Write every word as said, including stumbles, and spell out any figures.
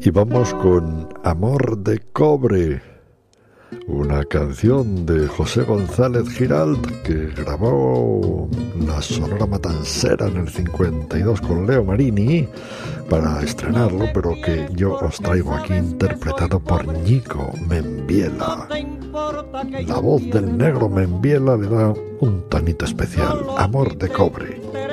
Y vamos con Amor de Cobre, una canción de José González Giralt que grabó la Sonora Matancera en el cincuenta y dos con Leo Marini para estrenarlo, pero que yo os traigo aquí interpretado por Ñico Membiela. La voz del negro Membiela le da un tonito especial. Amor de Cobre.